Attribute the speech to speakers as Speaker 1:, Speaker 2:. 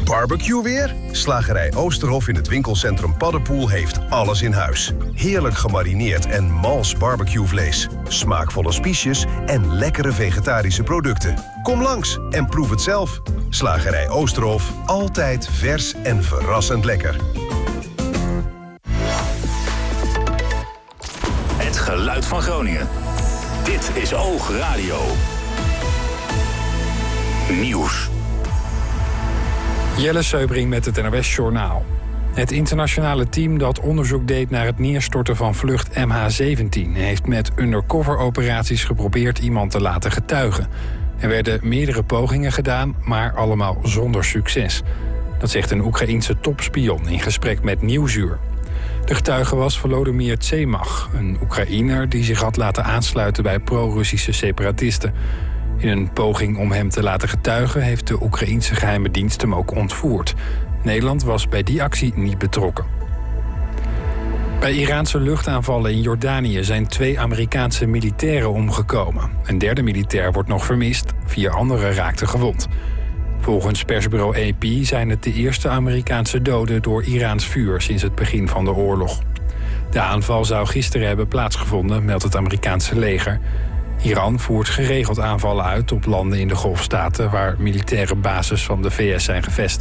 Speaker 1: Barbecue weer? Slagerij Oosterhof in het winkelcentrum Paddenpoel heeft alles in huis. Heerlijk gemarineerd en mals barbecuevlees. Smaakvolle spiesjes en lekkere vegetarische producten. Kom langs en proef het zelf. Slagerij Oosterhof, altijd vers en verrassend lekker.
Speaker 2: Het geluid van Groningen. Dit is Oog Radio. Nieuws.
Speaker 3: Jelle Seubring met het NOS Journaal. Het internationale team dat onderzoek deed naar het neerstorten van vlucht MH17... heeft met undercover-operaties geprobeerd iemand te laten getuigen. Er werden meerdere pogingen gedaan, maar allemaal zonder succes. Dat zegt een Oekraïense topspion in gesprek met Nieuwsuur. De getuige was Volodymyr Tsemach, een Oekraïner die zich had laten aansluiten bij pro-Russische separatisten. In een poging om hem te laten getuigen heeft de Oekraïense geheime dienst hem ook ontvoerd. Nederland was bij die actie niet betrokken. Bij Iraanse luchtaanvallen in Jordanië zijn 2 Amerikaanse militairen omgekomen. Een derde militair wordt nog vermist, 4 anderen raakten gewond. Volgens persbureau AP zijn het de eerste Amerikaanse doden door Iraans vuur sinds het begin van de oorlog. De aanval zou gisteren hebben plaatsgevonden, meldt het Amerikaanse leger. Iran voert geregeld aanvallen uit op landen in de Golfstaten waar militaire bases van de VS zijn gevestigd.